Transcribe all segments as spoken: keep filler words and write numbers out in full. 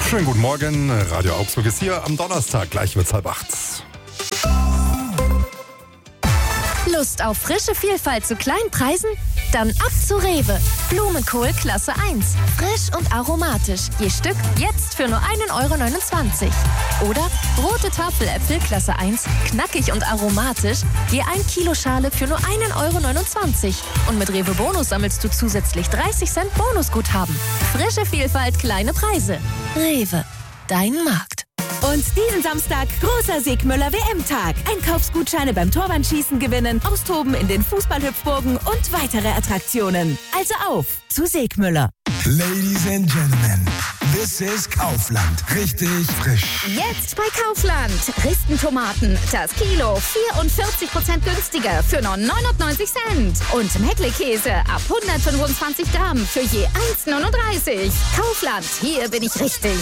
Schönen guten Morgen, Radio Augsburg ist hier am Donnerstag, gleich wird's halb acht. Lust auf frische Vielfalt zu kleinen Preisen? Dann ab zu Rewe. Blumenkohl Klasse eins. Frisch und aromatisch. Je Stück jetzt für nur ein Euro neunundzwanzig. Oder rote Tafeläpfel Klasse eins. Knackig und aromatisch. Je ein Kilo Schale für nur ein Euro neunundzwanzig. Und mit Rewe Bonus sammelst du zusätzlich dreißig Cent Bonusguthaben. Frische Vielfalt, kleine Preise. Rewe. Dein Markt. Und diesen Samstag großer Siegmüller W M-Tag. Einkaufsgutscheine beim Torwandschießen gewinnen, austoben in den Fußballhüpfburgen und weitere Attraktionen. Also auf zu Siegmüller. Ladies and Gentlemen, this is Kaufland. Richtig frisch. Jetzt bei Kaufland. Ristentomaten, das Kilo vierundvierzig Prozent günstiger für nur neunundneunzig Cent. Und Meckle-Käse ab hundertfünfundzwanzig Gramm für je eins neununddreißig. Kaufland, hier bin ich richtig.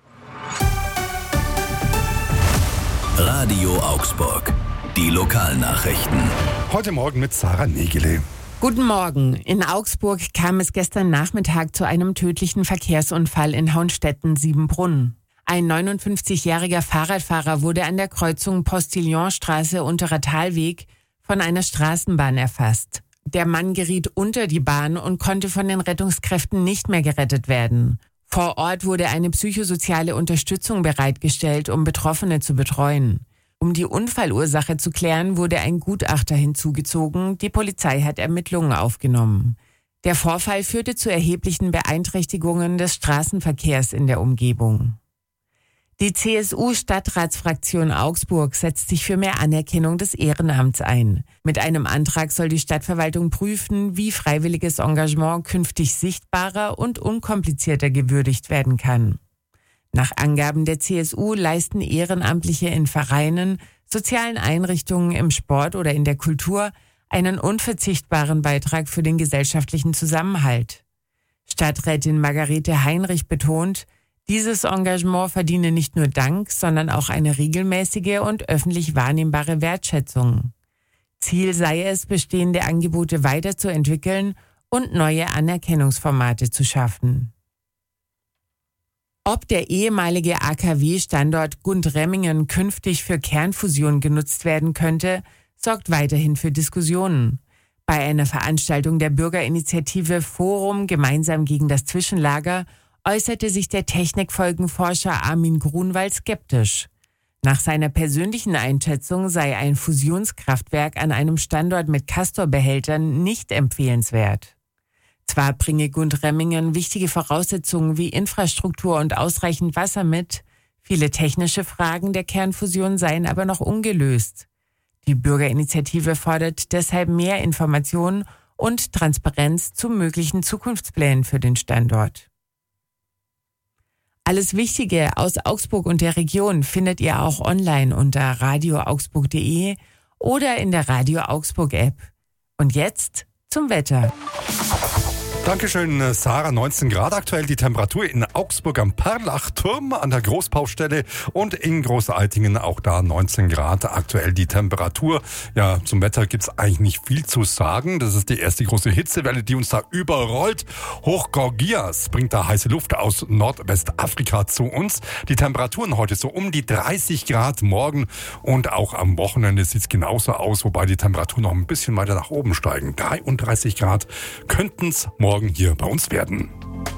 Radio Augsburg. Die Lokalnachrichten. Heute Morgen mit Sarah Negele. Guten Morgen. In Augsburg kam es gestern Nachmittag zu einem tödlichen Verkehrsunfall in Hauenstetten-Siebenbrunn. Ein neunundfünfzigjähriger Fahrradfahrer wurde an der Kreuzung Postillonstraße Unterer Talweg von einer Straßenbahn erfasst. Der Mann geriet unter die Bahn und konnte von den Rettungskräften nicht mehr gerettet werden. Vor Ort wurde eine psychosoziale Unterstützung bereitgestellt, um Betroffene zu betreuen. Um die Unfallursache zu klären, wurde ein Gutachter hinzugezogen. Die Polizei hat Ermittlungen aufgenommen. Der Vorfall führte zu erheblichen Beeinträchtigungen des Straßenverkehrs in der Umgebung. Die C S U-Stadtratsfraktion Augsburg setzt sich für mehr Anerkennung des Ehrenamts ein. Mit einem Antrag soll die Stadtverwaltung prüfen, wie freiwilliges Engagement künftig sichtbarer und unkomplizierter gewürdigt werden kann. Nach Angaben der C S U leisten Ehrenamtliche in Vereinen, sozialen Einrichtungen, im Sport oder in der Kultur einen unverzichtbaren Beitrag für den gesellschaftlichen Zusammenhalt. Stadträtin Margarete Heinrich betont, dieses Engagement verdiene nicht nur Dank, sondern auch eine regelmäßige und öffentlich wahrnehmbare Wertschätzung. Ziel sei es, bestehende Angebote weiterzuentwickeln und neue Anerkennungsformate zu schaffen. Ob der ehemalige A K W-Standort Gundremmingen künftig für Kernfusion genutzt werden könnte, sorgt weiterhin für Diskussionen. Bei einer Veranstaltung der Bürgerinitiative Forum Gemeinsam gegen das Zwischenlager äußerte sich der Technikfolgenforscher Armin Grunwald skeptisch. Nach seiner persönlichen Einschätzung sei ein Fusionskraftwerk an einem Standort mit Castor-Behältern nicht empfehlenswert. Zwar bringe Gundremmingen wichtige Voraussetzungen wie Infrastruktur und ausreichend Wasser mit, viele technische Fragen der Kernfusion seien aber noch ungelöst. Die Bürgerinitiative fordert deshalb mehr Informationen und Transparenz zu möglichen Zukunftsplänen für den Standort. Alles Wichtige aus Augsburg und der Region findet ihr auch online unter radio augsburg punkt de oder in der Radio Augsburg App. Und jetzt zum Wetter. Dankeschön, Sarah. neunzehn Grad aktuell die Temperatur in Augsburg am Perlachturm an der Großbaustelle und in Großeitingen auch da neunzehn Grad aktuell die Temperatur. Ja, zum Wetter gibt's eigentlich nicht viel zu sagen. Das ist die erste große Hitzewelle, die uns da überrollt. Hochgorgias bringt da heiße Luft aus Nordwestafrika zu uns. Die Temperaturen heute so um die dreißig Grad morgen und auch am Wochenende sieht's genauso aus, wobei die Temperaturen noch ein bisschen weiter nach oben steigen. dreiunddreißig Grad könnten's morgen hier bei uns werden.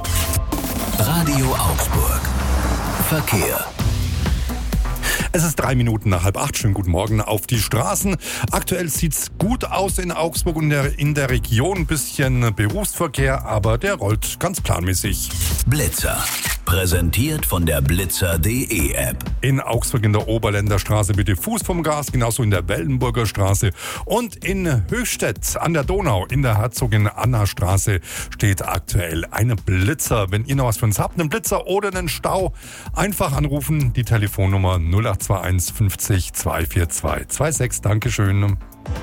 Radio Augsburg. Verkehr. Es ist drei Minuten nach halb acht. Schönen guten Morgen auf die Straßen. Aktuell sieht's gut aus in Augsburg und der, in der Region. Ein bisschen Berufsverkehr, aber der rollt ganz planmäßig. Blitzer. Präsentiert von der blitzer punkt de App. In Augsburg in der Oberländerstraße bitte Fuß vom Gas, genauso in der Wellenburger Straße. Und in Höchstädt an der Donau in der Herzogin-Anna-Straße steht aktuell eine Blitzer. Wenn ihr noch was für uns habt, einen Blitzer oder einen Stau, einfach anrufen. Die Telefonnummer null acht zwei eins fünfzig zwei vier zwei zwei sechs. Dankeschön. Radio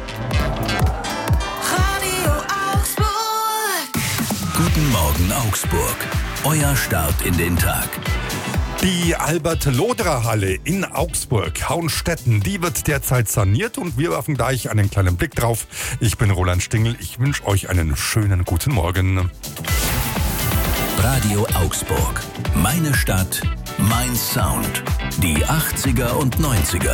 Augsburg. Guten Morgen Augsburg. Euer Start in den Tag. Die Albert-Loderer-Halle in Augsburg, Hauenstetten, die wird derzeit saniert und wir werfen gleich einen kleinen Blick drauf. Ich bin Roland Stingel, ich wünsche euch einen schönen guten Morgen. Radio Augsburg. Meine Stadt, Mein Sound. Die achtziger und neunziger.